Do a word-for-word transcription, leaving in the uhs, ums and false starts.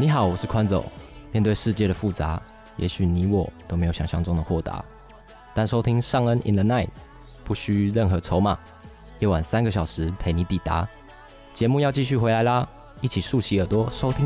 你好，我是宽走。面对世界的复杂，也许你我都没有想象中的豁达。但收听尚恩 in the night， 不需任何筹码，夜晚三个小时陪你抵达。节目要继续回来啦，一起竖起耳朵收听。